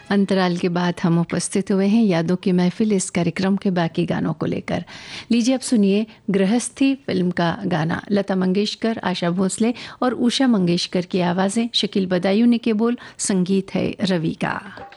अंतराल के बाद हम उपस्थित हुए हैं यादों की महफिल इस कार्यक्रम के बाकी गानों को लेकर। लीजिए अब सुनिए गृहस्थी फिल्म का गाना। लता मंगेशकर, आशा भोसले और उषा मंगेशकर की आवाज़ें, शकील बदायूं के बोल, संगीत है रवि का।